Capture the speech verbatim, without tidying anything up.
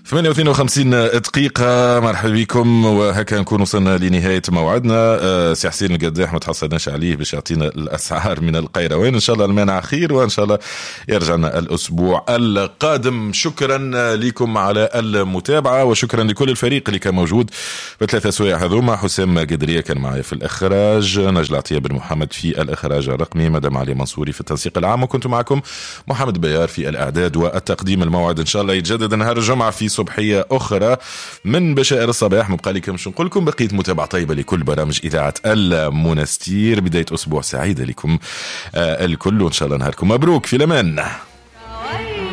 ثمانية واثنين وخمسين دقيقة. مرحبا بكم، وهكا نكون وصلنا لنهاية موعدنا. سي حسين القداح ما تحصلناش عليه باش يعطينا الأسعار من القيروان. إن شاء الله المانع خير، وإن شاء الله يرجعنا الأسبوع القادم. شكرا لكم على المتابعة، وشكرا لكل الفريق اللي كان موجود بثلاثة سوايع هذوما. حسام قدرية كان معي في الإخراج، نجل عطية بن محمد في الإخراج الرقمي، مدام علي منصوري في التنسيق العام، وكنت معكم محمد بيار في الإعداد والتقديم. الموعد إن شاء الله يتجدد نهار الجمعة في صبحية أخرى من بشائر الصباح. مبقى لكم شو نقول لكم، بقية متابعة طيبة لكل برامج إذاعة المنستير. بداية أسبوع سعيدة لكم الكل، وإن شاء الله نهاركم مبروك. في الأمان.